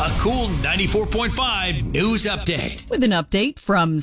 A cool 94.5 news update. With an update from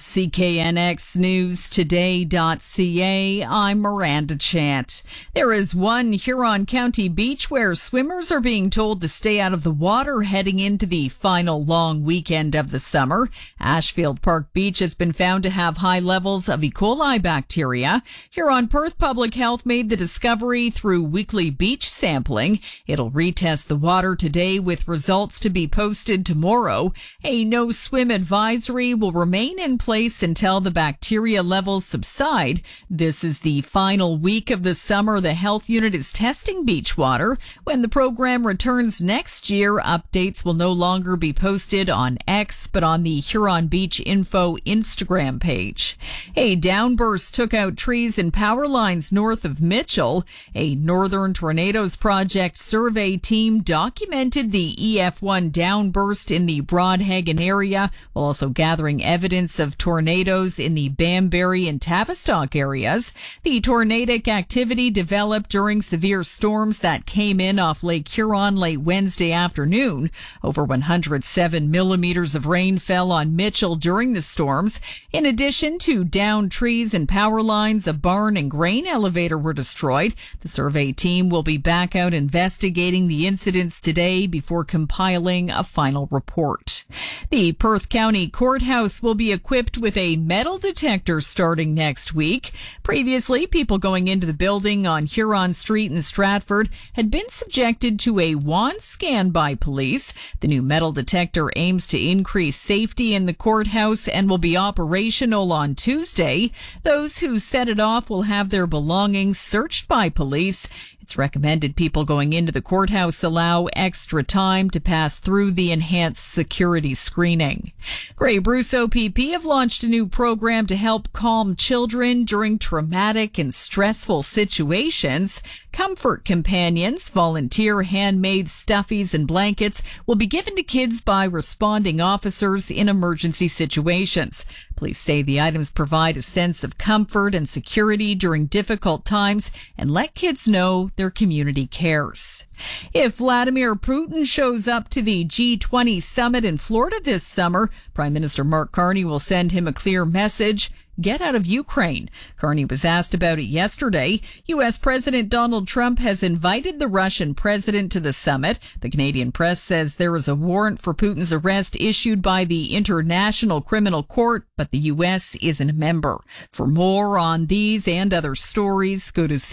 CKNXNewsToday.ca, I'm Miranda Chant. There is one Huron County beach where swimmers are being told to stay out of the water heading into the final long weekend of the summer. Ashfield Park Beach has been found to have high levels of E. coli bacteria. Huron Perth Public Health made the discovery through weekly beach sampling. It'll retest the water today with results to be posted tomorrow. A no-swim advisory will remain in place until the bacteria levels subside. This is the final week of the summer the health unit is testing beach water. When the program returns next year, updates will no longer be posted on X, but on the Huron Beach Info Instagram page. A downburst took out trees and power lines north of Mitchell. A Northern Tornadoes Project survey team documented the EF1 downburst in the Broadhagen area, while also gathering evidence of tornadoes in the Banbury and Tavistock areas. The tornadic activity developed during severe storms that came in off Lake Huron late Wednesday afternoon. Over 107 millimeters of rain fell on Mitchell during the storms. In addition to downed trees and power lines, a barn and grain elevator were destroyed. The survey team will be back out investigating the incidents today before compiling a final report. The Perth County Courthouse will be equipped with a metal detector starting next week. Previously, people going into the building on Huron Street in Stratford had been subjected to a wand scan by police. The new metal detector aims to increase safety in the courthouse and will be operational on Tuesday. Those who set it off will have their belongings searched by police. It's recommended people going into the courthouse allow extra time to pass through the enhanced security screening. Grey Bruce OPP have launched a new program to help calm children during traumatic and stressful situations. Comfort Companions, volunteer handmade stuffies and blankets, will be given to kids by responding officers in emergency situations. Police say the items provide a sense of comfort and security during difficult times and let kids know their community cares. If Vladimir Putin shows up to the G20 summit in Florida this summer, Prime Minister Mark Carney will send him a clear message: get out of Ukraine. Carney was asked about it yesterday. U.S. President Donald Trump has invited the Russian president to the summit. The Canadian press says there is a warrant for Putin's arrest issued by the International Criminal Court, but the U.S. isn't a member. For more on these and other stories, go to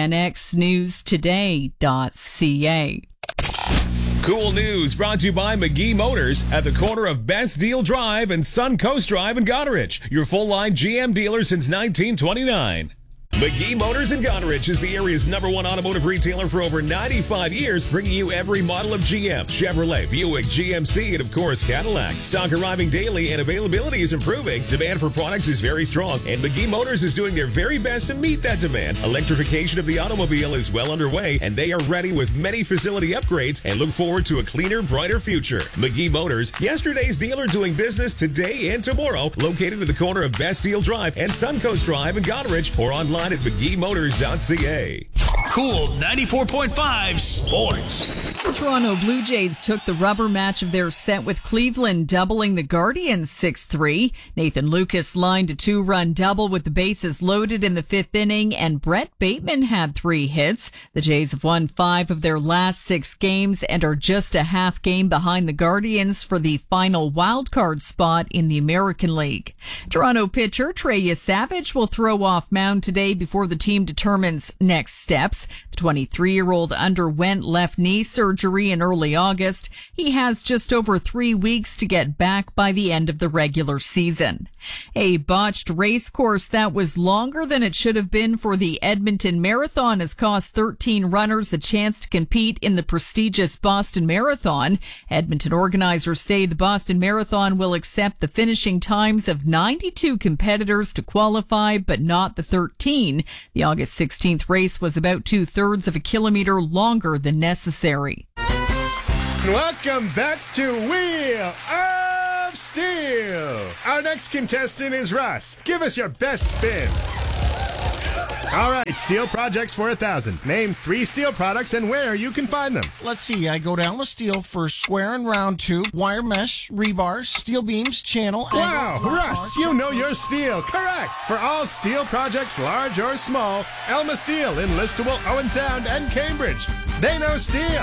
CKNXNewsToday.ca. Cool news brought to you by McGee Motors at the corner of Best Deal Drive and Suncoast Drive in Goderich. Your full-line GM dealer since 1929. McGee Motors in Goderich is the area's #1 automotive retailer for over 95 years, bringing you every model of GM, Chevrolet, Buick, GMC, and of course Cadillac. Stock arriving daily and availability is improving. Demand for products is very strong, and McGee Motors is doing their very best to meet that demand. Electrification of the automobile is well underway, and they are ready with many facility upgrades and look forward to a cleaner, brighter future. McGee Motors, yesterday's dealer doing business today and tomorrow, located at the corner of Best Deal Drive and Suncoast Drive in Goderich, or online at McGeeMotors.ca. Cool 94.5 Sports. The Toronto Blue Jays took the rubber match of their set with Cleveland, doubling the Guardians 6-3. Nathan Lucas lined a 2-run double with the bases loaded in the 5th inning, and Brett Bateman had 3 hits. The Jays have won 5 of their last 6 games and are just a half game behind the Guardians for the final wildcard spot in the American League. Toronto pitcher Trey Savage will throw off mound today before the team determines next steps. The 23-year-old underwent left knee surgery in early August. He has just over 3 weeks to get back by the end of the regular season. A botched race course that was longer than it should have been for the Edmonton Marathon has cost 13 runners a chance to compete in the prestigious Boston Marathon. Edmonton organizers say the Boston Marathon will accept the finishing times of 92 competitors to qualify, but not the 13. The August 16th race was about 2/3 of a kilometer longer than necessary. Welcome back to Wheel of Steel. Our next contestant is Russ. Give us your best spin. All right, Steel Projects for 1,000. Name 3 steel products and where you can find them. Let's see, I go down with steel for square and round tube, wire mesh, rebar, steel beams, channel. Wow, Russ, you know your steel. Correct. For all steel projects, large or small, Elma Steel in Listowel, Owen Sound, and Cambridge. They know steel.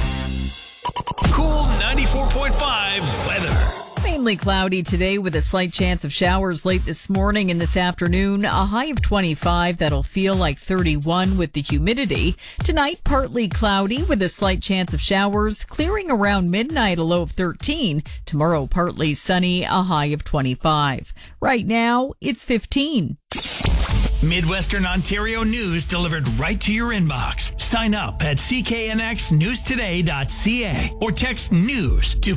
Cool 94.5 weather. Mainly cloudy today with a slight chance of showers late this morning and this afternoon. A high of 25 that'll feel like 31 with the humidity. Tonight, partly cloudy with a slight chance of showers, clearing around midnight, a low of 13. Tomorrow, partly sunny, a high of 25. Right now, it's 15. Midwestern Ontario news delivered right to your inbox. Sign up at cknxnewstoday.ca or text news to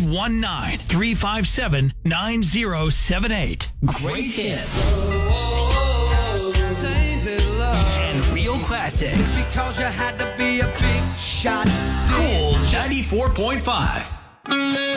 519-357-9078. Great hits and real classics. Because you had to be a big shot. Cool 94.5.